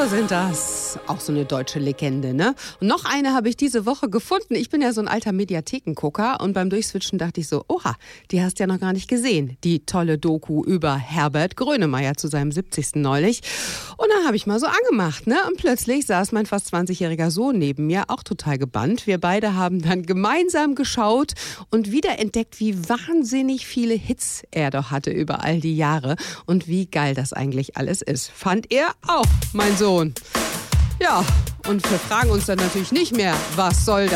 sind das. Auch so eine deutsche Legende, ne? Und noch eine habe ich diese Woche gefunden. Ich bin ja so ein alter Mediathekengucker und beim Durchswitchen dachte ich so, oha, die hast du ja noch gar nicht gesehen. Die tolle Doku über Herbert Grönemeyer zu seinem 70. neulich. Und dann habe ich mal so angemacht, ne? Und plötzlich saß mein fast 20-jähriger Sohn neben mir, auch total gebannt. Wir beide haben dann gemeinsam geschaut und wiederentdeckt, wie wahnsinnig viele Hits er doch hatte über all die Jahre und wie geil das eigentlich alles ist. Fand er auch, mein Sohn. Ja, und wir fragen uns dann natürlich nicht mehr, was soll das?